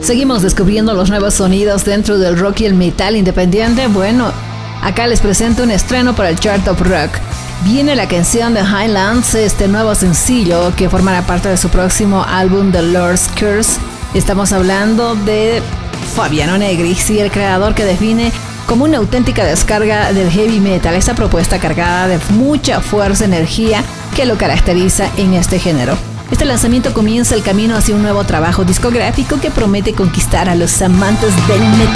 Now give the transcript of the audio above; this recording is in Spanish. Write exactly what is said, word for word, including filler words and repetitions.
Seguimos descubriendo los nuevos sonidos dentro del rock y el metal independiente. Bueno, acá les presento un estreno para el Chart of Rock. Viene la canción de Highlands, este nuevo sencillo que formará parte de su próximo álbum The Lord's Curse. Estamos hablando de Fabiano Negri, el creador que define como una auténtica descarga del heavy metal, esta propuesta cargada de mucha fuerza y energía que lo caracteriza en este género. Este lanzamiento comienza el camino hacia un nuevo trabajo discográfico que promete conquistar a los amantes del metal.